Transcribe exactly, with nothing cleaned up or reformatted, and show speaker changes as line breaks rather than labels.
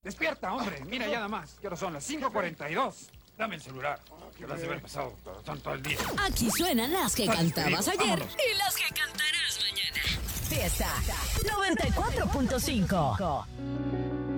Despierta, hombre. Mira, ya nada más. ¿Qué hora son? Las cinco cuarenta y dos. Dame el celular. Que lo has de haber pasado todo el día.
Aquí suenan las que cantabas ayer
Vámonos.
y las que cantarás mañana. Fiesta noventa y cuatro punto cinco.